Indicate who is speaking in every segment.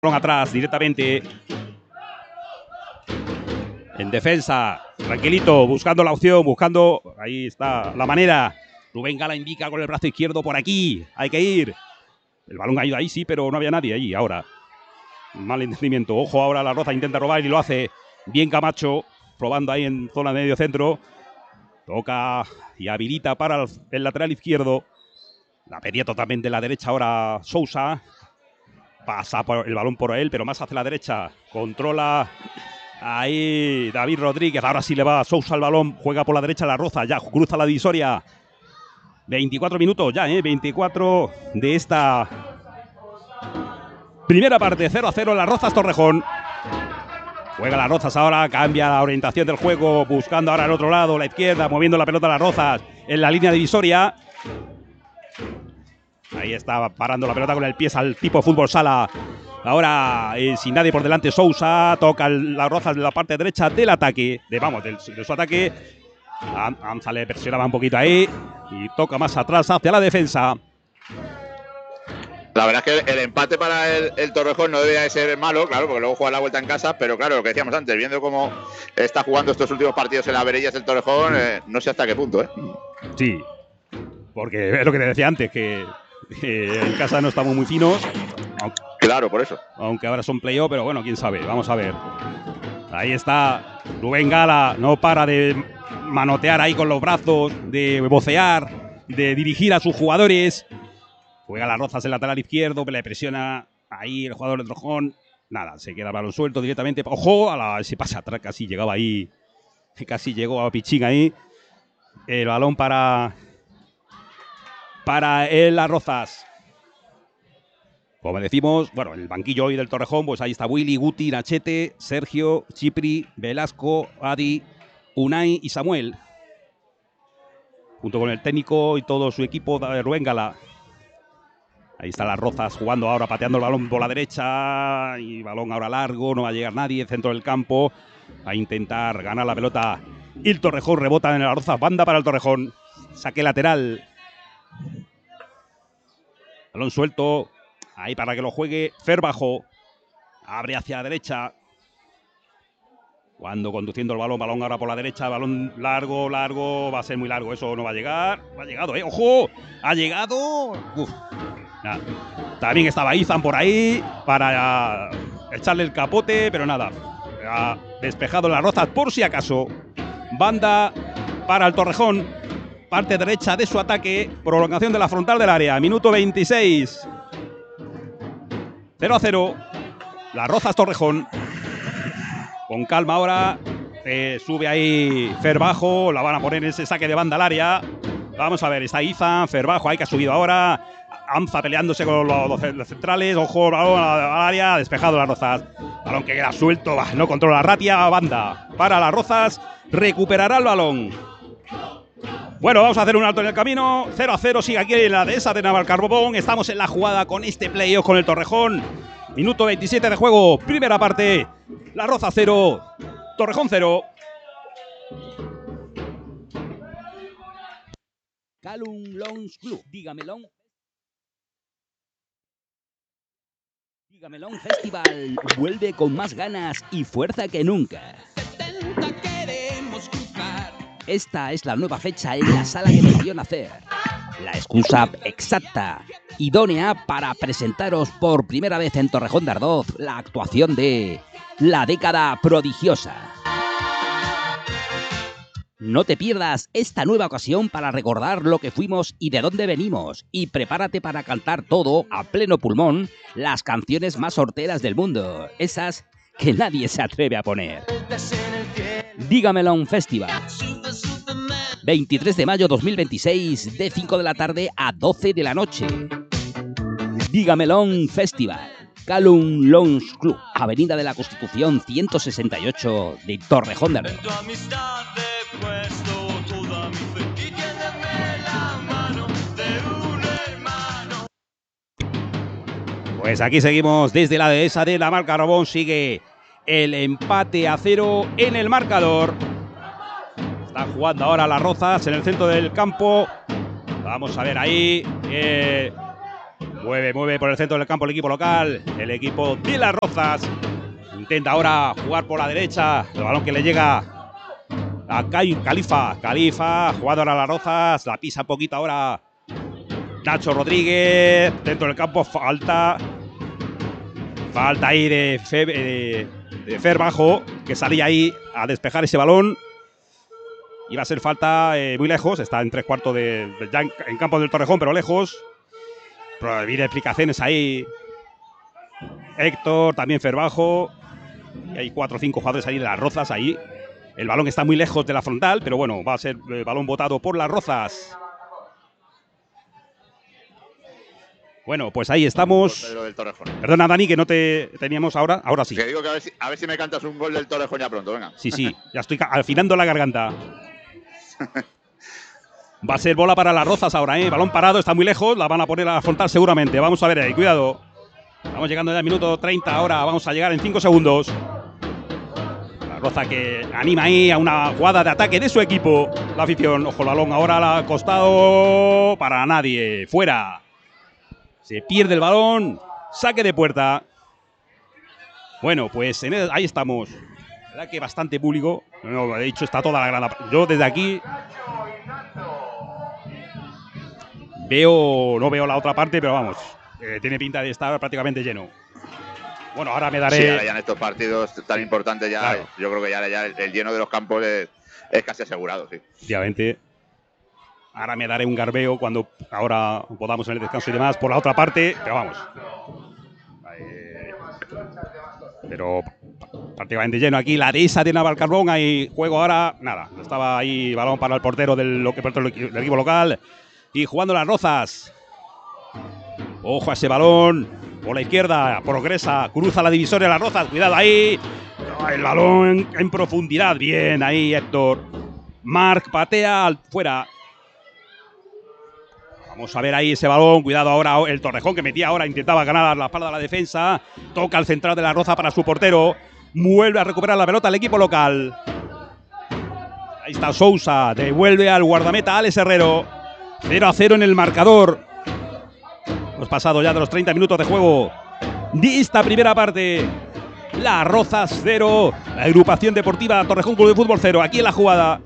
Speaker 1: Atrás directamente en defensa, tranquilito, buscando la opción, buscando, ahí está la manera. Rubén Gala indica con el brazo izquierdo: por aquí, hay que ir. El balón ha ido ahí, sí, pero no había nadie allí. Ahora, mal entendimiento. Ojo, ahora La Roza intenta robar y lo hace bien Camacho, probando ahí en zona de medio centro. Toca y habilita para el lateral izquierdo. La pedía totalmente en la derecha ahora Sousa. Pasa por el balón por él, pero más hacia la derecha. Controla ahí David Rodríguez. Ahora sí le va a Sousa al balón. Juega por la derecha La Roza. Ya cruza la divisoria. 24 minutos ya, 24 de esta primera parte. 0-0 Las Rozas Torrejón. Juega Las Rozas ahora. Cambia la orientación del juego. Buscando ahora al otro lado, la izquierda. Moviendo la pelota Las Rozas en la línea divisoria. Ahí está parando la pelota con el pie al tipo fútbol sala. Ahora sin nadie por delante Sousa. Toca Las Rozas de la parte derecha del ataque. De su ataque. Amza le presionaba un poquito ahí. Y toca más atrás hacia la defensa.
Speaker 2: La verdad es que el empate para el Torrejón no debería de ser malo, claro, porque luego juega la vuelta en casa, pero claro, lo que decíamos antes, viendo cómo está jugando estos últimos partidos en las verillas del Torrejón, no sé hasta qué punto,
Speaker 1: Sí, porque es lo que te decía antes, que en casa no estamos muy finos.
Speaker 2: Claro, por eso.
Speaker 1: Aunque ahora son playoff, pero bueno, quién sabe, vamos a ver. Ahí está Rubén Gala, no para de manotear ahí con los brazos, de vocear, de dirigir a sus jugadores. Juega Las Rozas en lateral izquierdo, que le presiona ahí el jugador del Torrejón. Nada, se queda el balón suelto directamente. Ojo, se pasa atrás, casi llegaba ahí. Casi llegó a Pichín ahí. El balón para el Las Rozas. Como decimos, bueno, el banquillo hoy del Torrejón, pues ahí está Willy, Guti, Nachete, Sergio, Chipri, Velasco, Adi, Unai y Samuel. Junto con el técnico y todo su equipo de Rubén Gala. Ahí está Las Rozas jugando ahora, pateando el balón por la derecha. Y balón ahora largo, no va a llegar nadie, centro del campo. A intentar ganar la pelota. Y el Torrejón rebota en Las Rozas, banda para el Torrejón. Saque lateral. Balón suelto. Ahí para que lo juegue Fer Bajo. Abre hacia la derecha. Cuando conduciendo el balón ahora por la derecha. Balón largo. Va a ser muy largo. Eso no va a llegar. Ha llegado, ¡ojo! Ha llegado. Uf. Nada. También estaba Izan por ahí para echarle el capote, pero nada. Ha despejado Las Rozas por si acaso. Banda para el Torrejón. Parte derecha de su ataque. Prolongación de la frontal del área. Minuto 26. 0-0. Las Rozas Torrejón. Con calma ahora. Sube ahí Fer Bajo. La van a poner en ese saque de banda al área. Vamos a ver. Está Izan. Fer Bajo ahí que ha subido ahora. Amza peleándose con los centrales. Ojo, balón al área. Despejado Las Rozas. Balón que queda suelto. No controla Ratia. Banda para Las Rozas. Recuperará el balón. Bueno, vamos a hacer un alto en el camino. 0-0 sigue aquí en la dehesa de Navalcarbón. Estamos en la jugada con este playoff con el Torrejón. Minuto 27 de juego. Primera parte. Las Rozas 0. Torrejón 0.
Speaker 3: Calum Lounge Club. Dígamelo. Dígamelo Festival vuelve con más ganas y fuerza que nunca. Esta es la nueva fecha en la sala que me vio nacer. La excusa exacta, idónea para presentaros por primera vez en Torrejón de Ardoz la actuación de La Década Prodigiosa. No te pierdas esta nueva ocasión para recordar lo que fuimos y de dónde venimos. Y prepárate para cantar todo a pleno pulmón las canciones más horteras del mundo. Esas que nadie se atreve a poner. Dígamelo un festival. 23 de mayo 2026, de 5 de la tarde a 12 de la noche. Dígamelo un festival. Calum Lounge Club, Avenida de la Constitución 168 de Torrejón de Ardoz.
Speaker 1: Pues aquí seguimos desde la dehesa de Navalcarbón. Sigue el empate a 0 en el marcador. Están jugando ahora Las Rozas en el centro del campo. Vamos a ver ahí. Mueve por el centro del campo el equipo local. El equipo de Las Rozas intenta ahora jugar por la derecha. El balón que le llega a Califa. Califa jugando ahora a Las Rozas. La pisa un poquito ahora Nacho Rodríguez. Dentro del campo falta ahí de Fer Bajo, que salía ahí a despejar ese balón. Iba a ser falta muy lejos. Está en 3/4 en campo del Torrejón, pero lejos. Prohibir explicaciones ahí. Héctor, también Ferbajo. Y hay 4 o 5 jugadores ahí de Las Rozas ahí. El balón está muy lejos de la frontal, pero bueno, va a ser el balón botado por Las Rozas. Bueno, pues ahí estamos. Perdona, Dani, que no te teníamos ahora. Ahora sí.
Speaker 2: Que digo que a ver si me cantas un gol del Torrejón ya pronto, venga.
Speaker 1: Sí, ya estoy afinando la garganta. Va a ser bola para Las Rozas ahora, ¿eh? Balón parado, está muy lejos, la van a poner a la frontal seguramente. Vamos a ver ahí, cuidado. Estamos llegando ya al minuto 30 ahora, vamos a llegar en 5 segundos. Las Rozas que anima ahí a una jugada de ataque de su equipo. La afición, ojo el balón, ahora la ha costado para nadie, fuera. Se pierde el balón, saque de puerta. Bueno, pues ahí estamos. La verdad que bastante público. No, de hecho está toda la grada. Yo desde aquí no veo la otra parte, pero vamos, tiene pinta de estar prácticamente lleno. Bueno, ahora me daré...
Speaker 2: Sí, ahora ya en estos partidos tan importantes ya, claro. Yo creo que ya el lleno de los campos es casi asegurado, sí.
Speaker 1: Efectivamente. Ahora me daré un garbeo cuando ahora podamos en el descanso y demás por la otra parte, pero vamos. Pero prácticamente lleno aquí. La Dehesa de Navalcarbón. Hay juego ahora. Nada. Estaba ahí balón para el portero del equipo local. Y jugando Las Rozas. Ojo a ese balón. Por la izquierda. Progresa. Cruza la divisoria de Las Rozas. Cuidado ahí. El balón en profundidad. Bien ahí Héctor. Marc patea fuera. Vamos a ver ahí ese balón. Cuidado ahora el Torrejón que metía ahora. Intentaba ganar la espalda de la defensa. Toca el central de Las Rozas para su portero. Vuelve a recuperar la pelota el equipo local. Ahí está Sousa. Devuelve al guardameta Alex Herrero. 0-0 en el marcador. Hemos pasado ya de los 30 minutos de juego de esta primera parte. Las Rozas 0. La agrupación deportiva Torrejón Club de Fútbol 0. Aquí en la jugada.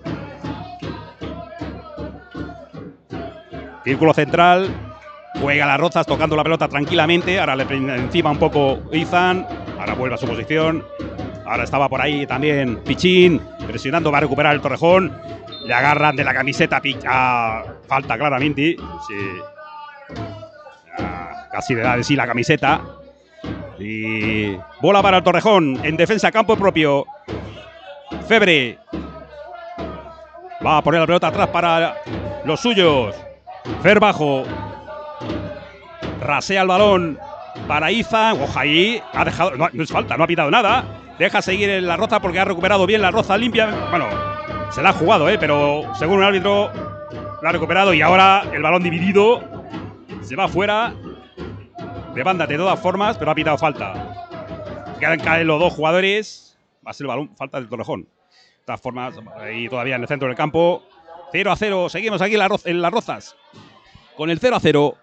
Speaker 1: Círculo central. Juega Las Rozas tocando la pelota tranquilamente. Ahora le encima un poco Izan. Ahora vuelve a su posición. Ahora estaba por ahí también Pichín. Presionando, va a recuperar el Torrejón. Le agarran de la camiseta. Falta claramente. Sí. Casi le da de sí la camiseta. Y bola para el Torrejón. En defensa, campo propio. Febre. Va a poner la pelota atrás para los suyos. Fer Bajo. Rasea el balón para Izan. Ojo ahí. Ha dejado. No es falta, no ha pitado nada. Deja seguir en La Roza porque ha recuperado bien La Roza limpia. Bueno, se la ha jugado, pero según el árbitro la ha recuperado y ahora el balón dividido. Se va fuera. De banda de todas formas, pero ha pitado falta. Quedan caer los dos jugadores. Va a ser el balón, falta del Torrejón. De todas formas, ahí todavía en el centro del campo. 0-0. Seguimos aquí en Las Rozas. Con el 0-0.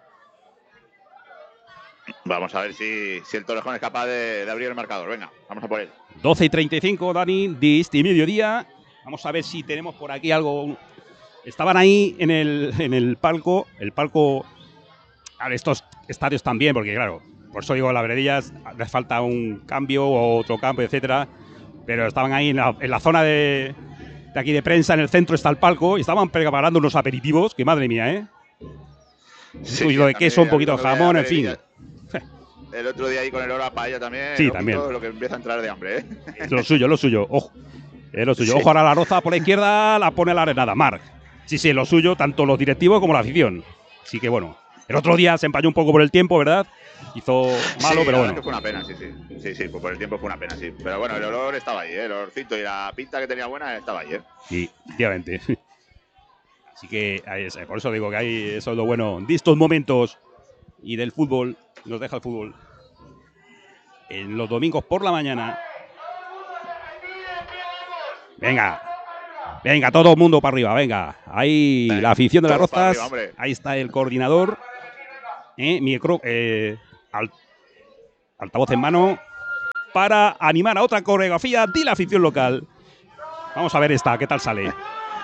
Speaker 2: Vamos a ver si el Torrejón es capaz de abrir el marcador. Venga, vamos a por él.
Speaker 1: 12:35, Dani, de este mediodía. Vamos a ver si tenemos por aquí algo. Estaban ahí en el palco. El palco. A estos estadios también, porque claro, por eso digo, la Veredillas les falta un cambio o otro cambio, etcétera. Pero estaban ahí en la zona de aquí de prensa, en el centro está el palco, y estaban preparando unos aperitivos, que madre mía, ¿eh?
Speaker 2: Sí,
Speaker 1: un poquito de queso, un poquito de jamón, en fin.
Speaker 2: El otro día ahí con el hora paella también.
Speaker 1: Sí, también.
Speaker 2: Lo que empieza a entrar de hambre, ¿eh?
Speaker 1: Lo suyo. Ojo. Lo suyo. Sí. Ojo, ahora La Roza por la izquierda la pone la arenada. Marc. Sí, lo suyo, tanto los directivos como la afición. Así que bueno. El otro día se empañó un poco por el tiempo, ¿verdad? Hizo malo,
Speaker 2: sí,
Speaker 1: pero bueno.
Speaker 2: Que fue una pena, sí. Sí, pues por el tiempo fue una pena, sí. Pero bueno, el olor estaba ahí, ¿eh? El olorcito y la pinta que tenía buena estaba ahí, ¿eh?
Speaker 1: Sí, efectivamente. Así que por eso digo que hay eso es lo bueno de estos momentos y del fútbol. Nos deja el fútbol. En los domingos por la mañana. Venga, todo el mundo para arriba, venga. Ahí la afición de Las Rozas. Ahí está el coordinador. altavoz en mano para animar a otra coreografía de la afición local. Vamos a ver esta, ¿qué tal sale?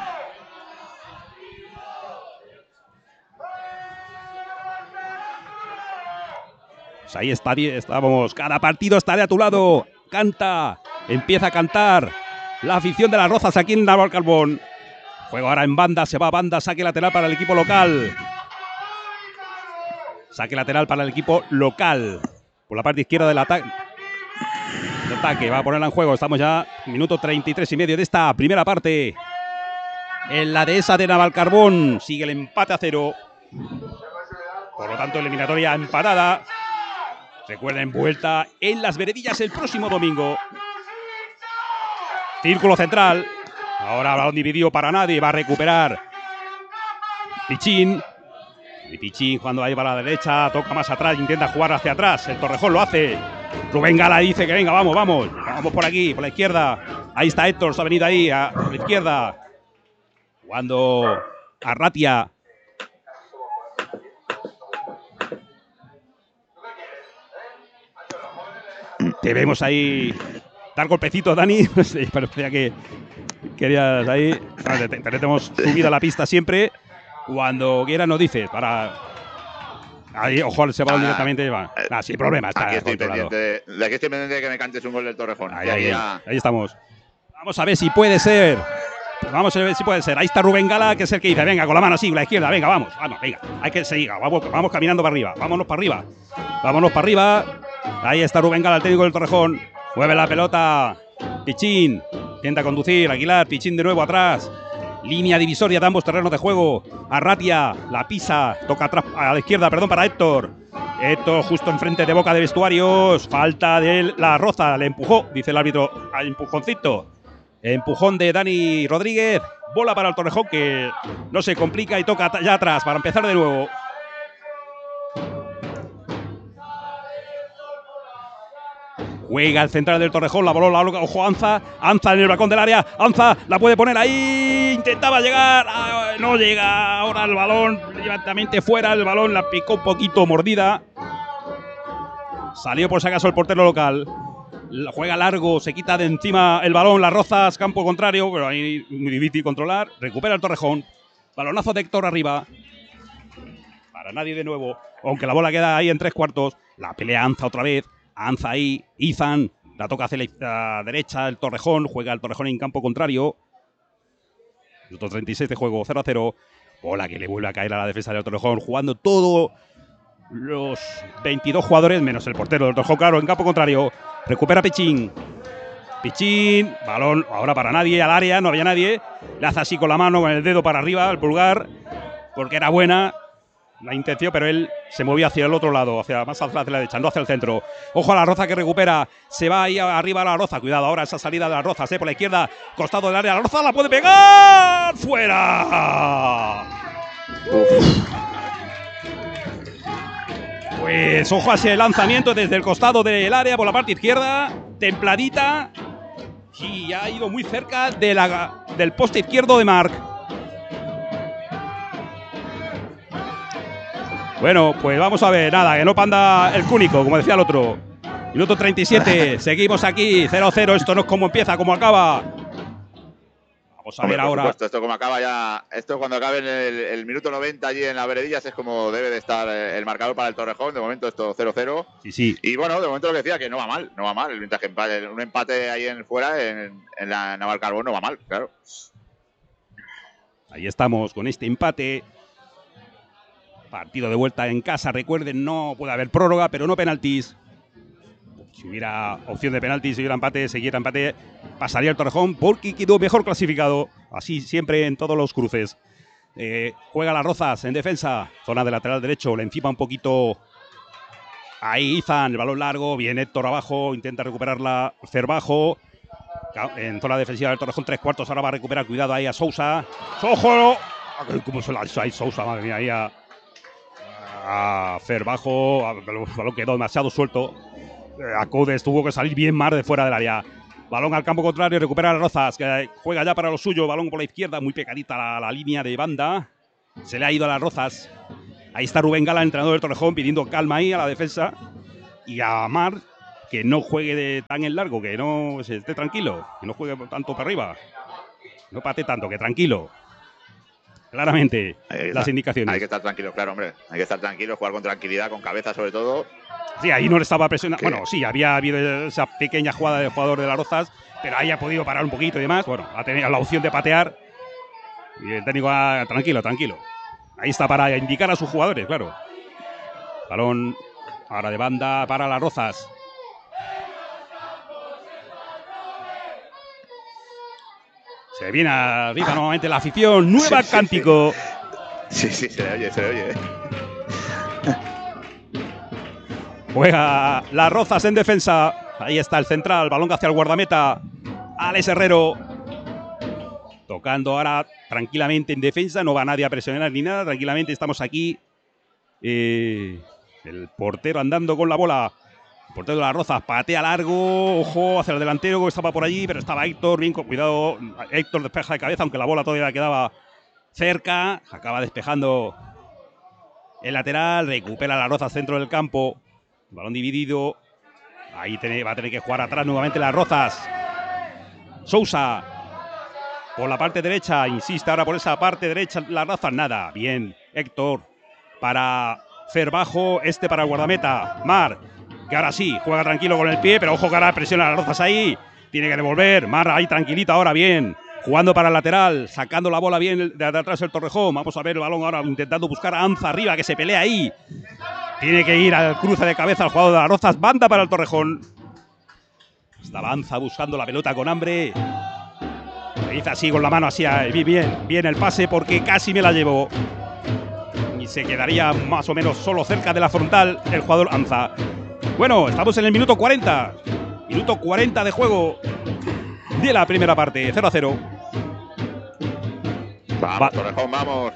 Speaker 1: Pues ahí está, estamos. Cada partido estaré a tu lado. Canta, empieza a cantar la afición de las Rozas aquí en Navalcarbón. Juego ahora en banda, se va a banda, saque lateral para el equipo local. Saque lateral para el equipo local. Por la parte izquierda del ataque. Va a ponerla en juego. Estamos ya en minuto 33 y medio de esta primera parte. En la dehesa de Navalcarbón sigue el empate a 0. Por lo tanto, eliminatoria empatada. Recuerden, vuelta en Las Veredillas el próximo domingo. Círculo central. Ahora balón dividido para nadie. Va a recuperar Pichín. Y Pichín cuando ahí va a la derecha. Toca más atrás. Intenta jugar hacia atrás. El Torrejón lo hace. Rubén Gala dice que venga, vamos. Vamos por aquí, por la izquierda. Ahí está Héctor. Se ha venido ahí a la izquierda. Jugando Arratia. Te vemos ahí dar golpecitos, Dani. Parecía que querías ahí. Tenemos subida a la pista siempre. Cuando quieras nos dices para. Ahí, ojo, se va directamente. Sin problema. Está
Speaker 2: aquí estoy pendiente de que me cantes un gol del Torrejón.
Speaker 1: Ahí estamos. Vamos a ver si puede ser. Vamos a ver si puede ser. Ahí está Rubén Gala, que es el que dice, venga, con la mano así, con la izquierda, venga, vamos, venga. Hay que seguir, vamos caminando para arriba. Vámonos para arriba. Ahí está Rubén Gala, el técnico del Torrejón. Mueve la pelota. Pichín. Intenta conducir. Aguilar. Pichín de nuevo atrás. Línea divisoria de ambos terrenos de juego. Arratia. La pisa. Toca atrás a la izquierda, perdón, para Héctor. Héctor justo enfrente de boca de vestuarios. Falta de la Roza. Le empujó, dice el árbitro. Al empujoncito. Empujón de Dani Rodríguez. Bola para el Torrejón que no se complica y toca ya atrás para empezar de nuevo. Juega el central del Torrejón, la bola, ojo, Anza en el balcón del área, Anza la puede poner ahí, intentaba llegar, no llega, ahora el balón directamente fuera, el balón la picó un poquito mordida, salió por si acaso el portero local, juega largo, se quita de encima el balón, las Rozas, campo contrario, pero ahí muy difícil controlar, recupera el Torrejón, balonazo de Héctor arriba, para nadie de nuevo, aunque la bola queda ahí en 3/4, la pelea Anza otra vez, Anza ahí, Izan, la toca hacia la derecha, el Torrejón, juega el Torrejón en campo contrario. Minuto 36 de juego, 0-0. Bola que le vuelve a caer a la defensa del Torrejón, jugando todos los 22 jugadores, menos el portero del Torrejón, claro, en campo contrario. Recupera Pichín. Pichín, balón ahora para nadie, al área, no había nadie. Le hace así con la mano, con el dedo para arriba, el pulgar, porque era buena la intención, pero él se movía hacia el otro lado, más hacia la derecha, no hacia el centro. Ojo a la Roza que recupera, se va ahí arriba a la Roza, cuidado ahora esa salida de la Roza, por la izquierda, costado del área, la Roza la puede pegar, fuera. Pues ojo a ese lanzamiento desde el costado del área por la parte izquierda, templadita, y ha ido muy cerca del poste izquierdo de Marc. Bueno, pues vamos a ver, nada, que no panda el cúnico, como decía el otro. Minuto 37, seguimos aquí, 0-0, esto no es como empieza, como acaba. Vamos a ver ahora.
Speaker 2: Por supuesto, esto como acaba ya, esto cuando acabe en el minuto 90 allí en Las Veredillas es como debe de estar el marcador para el Torrejón, de momento esto 0-0.
Speaker 1: Sí.
Speaker 2: Y bueno, de momento lo que decía, que no va mal, mientras que un empate ahí fuera en la Navalcarbón no va mal, claro.
Speaker 1: Ahí estamos con este empate. Partido de vuelta en casa, recuerden, no puede haber prórroga, pero no penaltis. Si hubiera opción de penaltis, si hubiera empate, siguiera empate, pasaría el Torrejón porque quedó mejor clasificado. Así siempre en todos los cruces. Juega las Rozas en defensa, zona de lateral derecho, le encima un poquito. Ahí Izan, el balón largo, viene Héctor abajo, intenta recuperarla Cerbajo. En zona defensiva del Torrejón, 3/4, ahora va a recuperar, cuidado ahí a Sousa. ¡Ojo! ¿Cómo se la ha hecho ahí Sousa? Madre mía, ahí a Cerbajo, el balón quedó demasiado suelto. Acudes tuvo que salir bien más de fuera del área. Balón al campo contrario, recupera a Rozas, que juega ya para lo suyo. Balón por la izquierda, muy pegadita la línea de banda. Se le ha ido a las Rozas. Ahí está Rubén Gala, entrenador del Torrejón, pidiendo calma ahí a la defensa. Y a Mar, que no juegue tan en largo, que no se esté tranquilo, que no juegue tanto para arriba. No pate tanto, que tranquilo. Claramente, las indicaciones.
Speaker 2: Hay que estar tranquilo, claro, hombre. Hay que estar tranquilo, jugar con tranquilidad, con cabeza sobre todo.
Speaker 1: Sí, ahí no le estaba presionando. Bueno, sí, había habido esa pequeña jugada del jugador de las Rozas, pero ahí ha podido parar un poquito y demás. Bueno, ha tenido la opción de patear. Y el técnico, tranquilo, tranquilo. Ahí está para indicar a sus jugadores, claro. Balón ahora de banda para las Rozas. Se viene arriba nuevamente la afición. Nueva cántico.
Speaker 2: Sí, se le oye, se le oye.
Speaker 1: Juega las Rozas en defensa. Ahí está el central. Balón hacia el guardameta. Alex Herrero. Tocando ahora tranquilamente en defensa. No va nadie a presionar ni nada. Tranquilamente estamos aquí. El portero andando con la bola. El portero de las Rozas patea largo. Ojo hacia el delantero que estaba por allí. Pero estaba Héctor. Bien, cuidado. Héctor despeja de cabeza. Aunque la bola todavía quedaba cerca. Acaba despejando el lateral. Recupera las Rozas centro del campo. Balón dividido. Ahí va a tener que jugar atrás nuevamente las Rozas. Sousa. Por la parte derecha. Insiste ahora por esa parte derecha. Las Rozas nada. Bien. Héctor. Para Cerbajo. Para el guardameta. Mar. Que ahora sí. Juega tranquilo con el pie. Pero ojo que ahora presiona a las Rozas ahí. Tiene que devolver. Mar ahí tranquilito ahora. Bien. Jugando para el lateral. Sacando la bola bien de atrás el Torrejón. Vamos a ver el balón ahora. Intentando buscar a Anza arriba. Que se pelea ahí. Tiene que ir al cruce de cabeza al jugador de las Rozas. Banda para el Torrejón. Estaba Anza buscando la pelota con hambre. Le dice así con la mano así. Bien el pase porque casi me la llevó. Y se quedaría más o menos solo cerca de la frontal el jugador Anza. Bueno, estamos en el minuto 40. Minuto 40 de juego de la primera parte. 0-0.
Speaker 2: Vamos, Torrejón, vamos.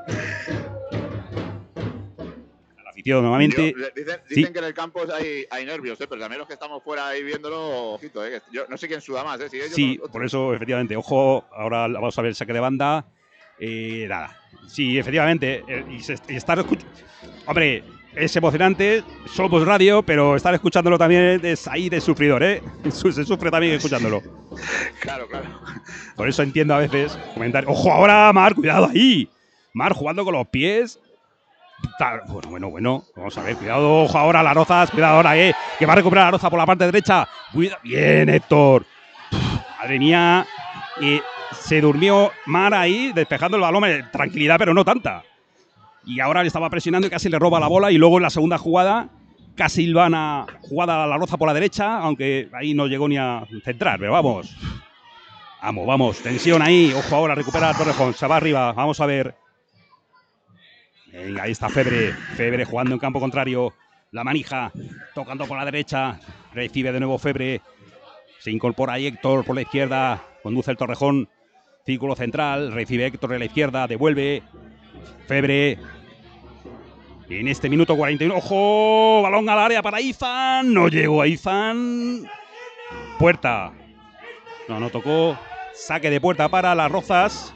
Speaker 1: Nuevamente.
Speaker 2: Dicen que en el campo hay nervios, pero también los que estamos fuera ahí viéndolo, ojito, yo no sé quién suda más, si ellos
Speaker 1: sí, por eso, efectivamente, ojo, ahora vamos a ver el saque de banda. Nada, sí, efectivamente, y estar escuchando. Hombre, es emocionante, somos radio, pero estar escuchándolo también es ahí de sufridor, se sufre también escuchándolo.
Speaker 2: Claro.
Speaker 1: Por eso entiendo a veces comentarios. Ojo ahora, Mar, cuidado ahí. Mar jugando con los pies. Bueno, vamos a ver, cuidado, ojo ahora las Rozas, cuidado ahora, que va a recuperar la Roza por la parte derecha. Bien, Héctor. Madre mía, se durmió Mar ahí, despejando el balón, tranquilidad, pero no tanta. Y ahora le estaba presionando y casi le roba la bola. Y luego en la segunda jugada, casi Silvana jugada a la Roza por la derecha, aunque ahí no llegó ni a centrar, pero vamos. Vamos, tensión ahí, ojo ahora, recupera Torrejón, se va arriba, vamos a ver. Venga, ahí está Febre jugando en campo contrario. La manija, tocando por la derecha. Recibe de nuevo Febre. Se incorpora ahí Héctor por la izquierda. Conduce el Torrejón. Círculo central. Recibe Héctor de la izquierda. Devuelve. Febre. En este minuto 41. ¡Ojo! Balón al área para Izan. No llegó a Izan. Puerta. No tocó. Saque de puerta para las Rozas.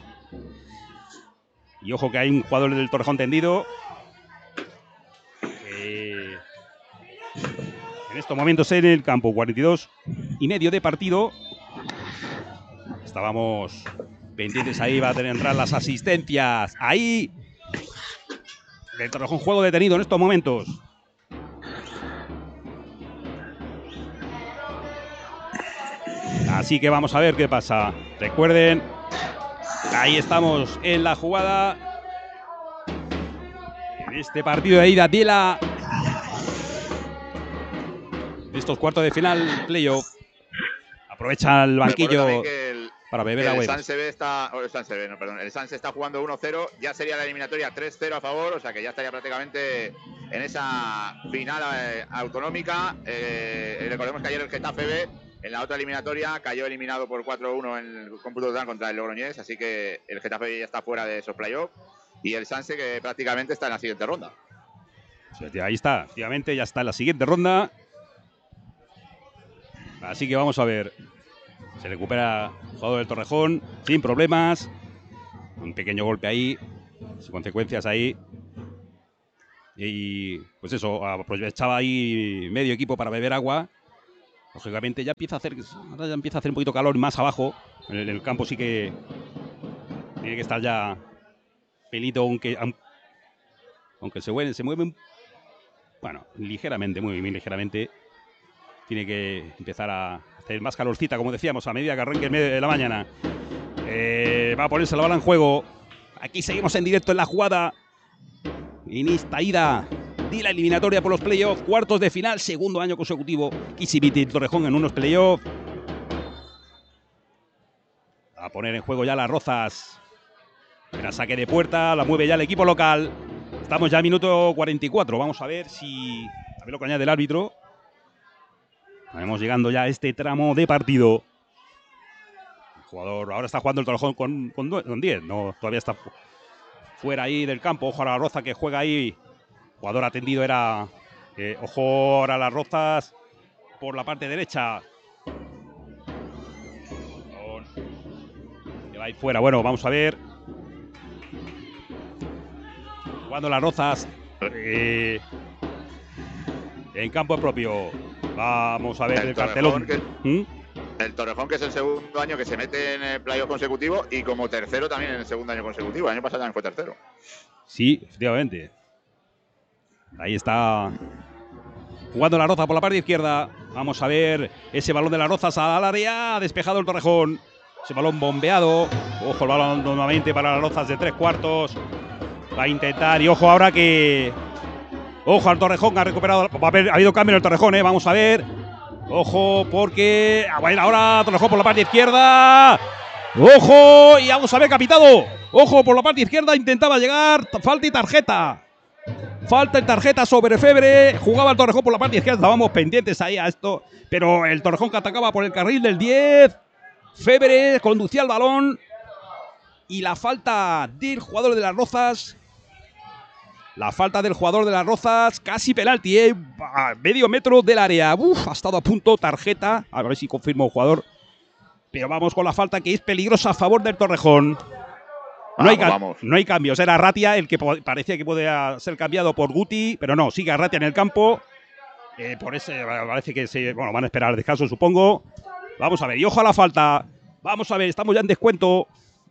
Speaker 1: Y ojo que hay un jugador del Torrejón tendido. En estos momentos en el campo, 42 y medio de partido. Estábamos pendientes ahí, va a tener entrar las asistencias. Ahí. El Torrejón juego detenido en estos momentos. Así que vamos a ver qué pasa. Recuerden. Ahí estamos en la jugada. En este partido de ida de estos cuartos de final, playoff. Aprovecha el banquillo para beber agua.
Speaker 2: El Sanse está jugando 1-0. Ya sería la eliminatoria 3-0 a favor. O sea que ya estaría prácticamente en esa final autonómica. Recordemos que ayer el Getafe B, en la otra eliminatoria, cayó eliminado por 4-1 en el cómputo total contra el Logroñés, así que el Getafe ya está fuera de esos playoffs y el Sanse que prácticamente está en la siguiente ronda.
Speaker 1: Ahí está, efectivamente ya está en la siguiente ronda. Así que vamos a ver. Se recupera el jugador del Torrejón sin problemas. Un pequeño golpe ahí, sin consecuencias ahí. Y pues eso, aprovechaba ahí medio equipo para beber agua. Lógicamente ya empieza a hacer un poquito calor más abajo. En el campo sí que tiene que estar ya pelito, aunque se mueve bueno, ligeramente, muy ligeramente. Tiene que empezar a hacer más calorcita, como decíamos, a medida que arranque el medio de la mañana. Va a ponerse la bala en juego. Aquí seguimos en directo en la jugada. En esta ida de la eliminatoria por los playoffs, cuartos de final, segundo año consecutivo. Kissibiti Torrejón en unos playoffs. A poner en juego ya las Rozas. Era saque de puerta, la mueve ya el equipo local. Estamos ya a minuto 44. Vamos a ver lo que añade el árbitro. Estamos llegando ya a este tramo de partido. El jugador ahora está jugando el Torrejón con 10. No, todavía está fuera ahí del campo. Ojo a la Roza que juega ahí. Jugador atendido era. Ojo ahora a las Rozas por la parte derecha. Que va a ir fuera. Bueno, vamos a ver. Jugando las Rozas. En campo propio. Vamos a ver el cartelón.
Speaker 2: El Torrejón, que es el segundo año que se mete en el playoff consecutivo y como tercero también en el segundo año consecutivo. El año pasado también fue tercero.
Speaker 1: Sí, efectivamente. Ahí está jugando la Roza por la parte izquierda. Vamos a ver ese balón de las Rozas al área. Ha despejado el Torrejón. Ese balón bombeado. Ojo el balón nuevamente para las Rozas de 3/4. Va a intentar. Y ojo ahora que. Ojo al Torrejón. Ha recuperado. Ha habido cambio en el Torrejón, ¿eh? Vamos a ver. Ojo porque. Bueno, ahora Torrejón por la parte izquierda. Ojo. Y vamos a ver, capitado. Ojo por la parte izquierda. Intentaba llegar. Falta y tarjeta. Falta y tarjeta sobre Febre. Jugaba el Torrejón por la parte izquierda. Estábamos pendientes ahí a esto. Pero el Torrejón que atacaba por el carril del 10. Febre conducía el balón. Y la falta del jugador de las Rozas. La falta del jugador de las Rozas. Casi penalti, a medio metro del área. Ha estado a punto. Tarjeta. A ver si confirma el jugador. Pero vamos con la falta que es peligrosa a favor del Torrejón. No hay cambios. Era Arratia el que parecía que podía ser cambiado por Guti. Pero no, sigue Arratia en el campo. Por ese parece que van a esperar el descanso, supongo. Vamos a ver. Y ojo a la falta. Vamos a ver. Estamos ya en descuento.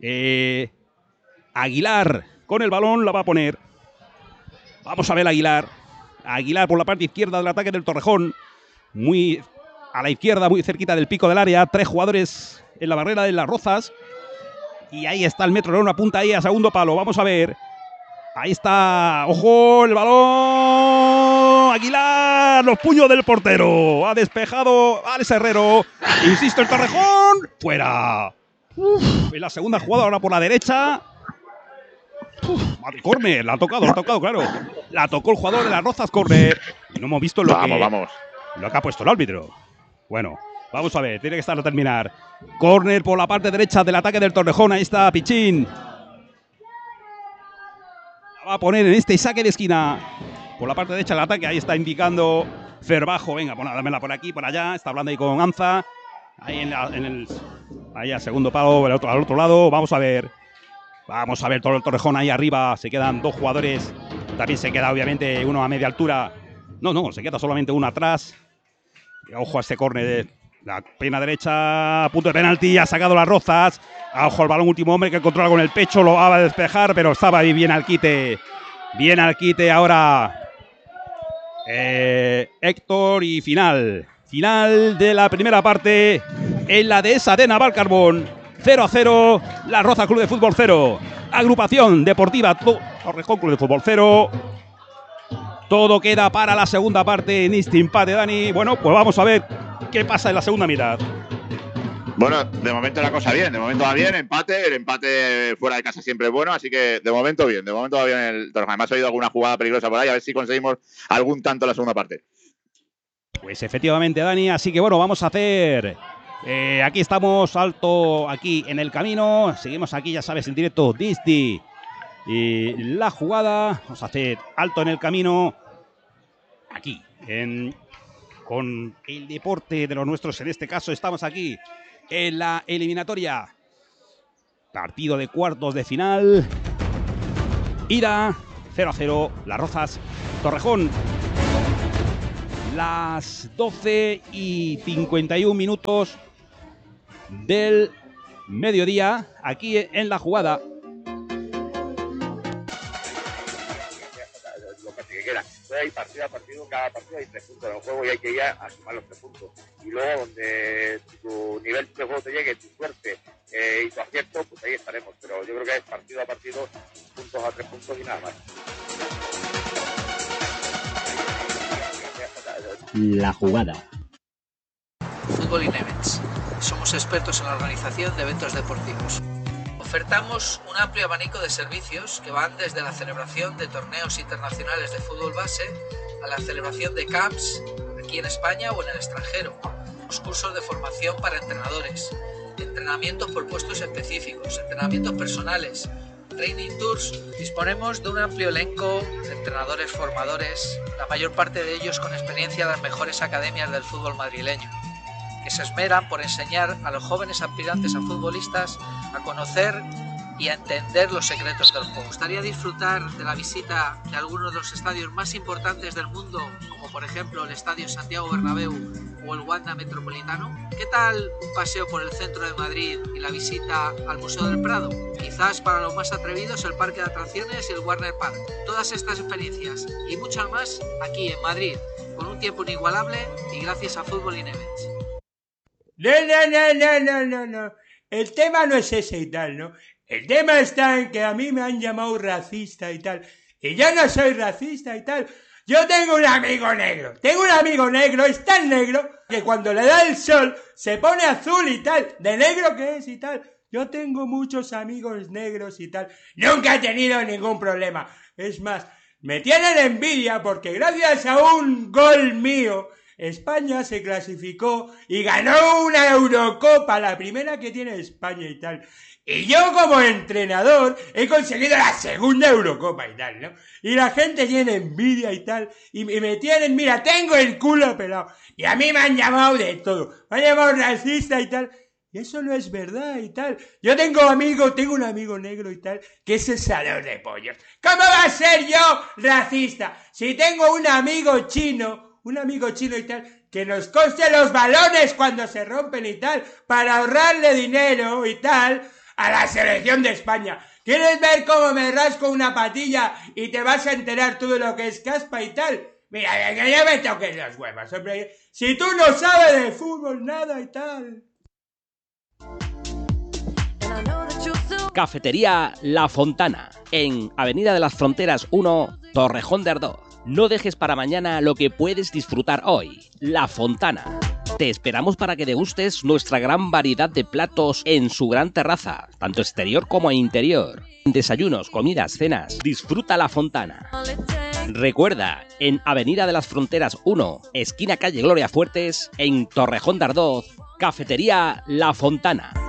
Speaker 1: Aguilar con el balón la va a poner. Vamos a ver a Aguilar. Aguilar por la parte izquierda del ataque del Torrejón. Muy a la izquierda, muy cerquita del pico del área. 3 jugadores en la barrera de las Rozas. Y ahí está el metro, una punta ahí a segundo palo. Vamos a ver. Ahí está. ¡Ojo! El balón. Aguilar. Los puños del portero. Ha despejado Alex Herrero. Insisto, el Torrejón. Fuera. En la segunda jugada ahora por la derecha. Córner, la ha tocado, claro. La tocó el jugador de las Rozas, córner. Y no hemos visto lo que ha puesto el árbitro. Bueno, vamos a ver, tiene que estar a terminar. Córner por la parte derecha del ataque del Torrejón. Ahí está Pichín. La va a poner en este saque de esquina. Por la parte derecha del ataque, ahí está indicando Ferbajo. Venga, dámela por aquí, por allá. Está hablando ahí con Anza. Ahí ahí a segundo palo, al otro lado. Vamos a ver todo el Torrejón ahí arriba. Se quedan 2 jugadores. También se queda obviamente uno a media altura. No, se queda solamente uno atrás. Ojo a este córner. La pierna derecha, punto de penalti. Ha sacado las Rozas. Ojo al balón, último hombre que controla con el pecho. Lo va a despejar, pero estaba ahí bien al quite. Bien al quite ahora. Héctor y final. Final de la primera parte en la dehesa de Navalcarbón. 0-0, La Roza Club de Fútbol 0. Agrupación Deportiva Torrejón Club de Fútbol 0. Todo queda para la segunda parte en este empate, Dani. Bueno, pues vamos a ver qué pasa en la segunda mitad.
Speaker 2: Bueno, de momento la cosa bien, de momento va bien, empate. El empate fuera de casa siempre es bueno, así que de momento bien, va bien el Torrejón. Además, he oído alguna jugada peligrosa por ahí, a ver si conseguimos algún tanto en la segunda parte.
Speaker 1: Pues efectivamente, Dani, así que bueno, vamos a hacer... aquí estamos, alto aquí en el camino. Seguimos aquí, ya sabes, en directo Disney. Y la jugada, vamos a hacer alto en el camino. Aquí, con el deporte de los nuestros. En este caso estamos aquí en la eliminatoria. Partido de cuartos de final. Ida 0-0, Las Rozas Torrejón. Las 12:51 del mediodía, aquí en La Jugada.
Speaker 4: Hay partido a partido, cada partido hay 3 puntos en el juego y hay que ir a sumar los 3 puntos. Y luego donde tu nivel de juego te llegue, tu suerte y tu acierto, pues ahí estaremos. Pero yo creo que es partido a partido, puntos a 3 puntos y nada más.
Speaker 3: La Jugada.
Speaker 5: Fútbol in Events. Somos expertos en la organización de eventos deportivos. Ofertamos un amplio abanico de servicios que van desde la celebración de torneos internacionales de fútbol base a la celebración de camps aquí en España o en el extranjero, los cursos de formación para entrenadores, entrenamientos por puestos específicos, entrenamientos personales, training tours. Disponemos de un amplio elenco de entrenadores formadores, la mayor parte de ellos con experiencia en las mejores academias del fútbol madrileño, que se esmeran por enseñar a los jóvenes aspirantes a futbolistas a conocer y a entender los secretos del juego. Me gustaría disfrutar de la visita de algunos de los estadios más importantes del mundo, como por ejemplo el Estadio Santiago Bernabéu o el Wanda Metropolitano. ¿Qué tal un paseo por el centro de Madrid y la visita al Museo del Prado? Quizás para los más atrevidos el Parque de Atracciones y el Warner Park. Todas estas experiencias y muchas más aquí en Madrid, con un tiempo inigualable y gracias a Fútbol in Events.
Speaker 6: No. El tema no es ese y tal, ¿no? El tema está en que a mí me han llamado racista y tal. Y yo no soy racista y tal. Yo tengo un amigo negro. Es tan negro que cuando le da el sol se pone azul y tal. De negro que es y tal. Yo tengo muchos amigos negros y tal. Nunca he tenido ningún problema. Es más, me tienen envidia porque gracias a un gol mío España se clasificó y ganó una Eurocopa, la primera que tiene España y tal. Y yo como entrenador he conseguido la segunda Eurocopa y tal, ¿no? Y la gente tiene envidia y tal, y me tienen, mira, tengo el culo pelado. Y a mí me han llamado de todo, me han llamado racista y tal. Y eso no es verdad y tal. Yo tengo un amigo negro y tal, que es el salón de pollos. ¿Cómo va a ser yo racista? Si tengo un amigo chino y tal, que nos coste los balones cuando se rompen y tal, para ahorrarle dinero y tal a la selección de España. ¿Quieres ver cómo me rasco una patilla y te vas a enterar tú de lo que es caspa y tal? Mira, que ya me toques los huevos, hombre. Si tú no sabes de fútbol nada y tal.
Speaker 3: Cafetería La Fontana, en Avenida de las Fronteras 1, Torrejón de Ardoz. No dejes para mañana lo que puedes disfrutar hoy. La Fontana. Te esperamos para que degustes nuestra gran variedad de platos en su gran terraza, tanto exterior como interior. Desayunos, comidas, cenas. Disfruta La Fontana. Recuerda, en Avenida de las Fronteras 1, esquina calle Gloria Fuertes, en Torrejón de Ardoz, Cafetería La Fontana.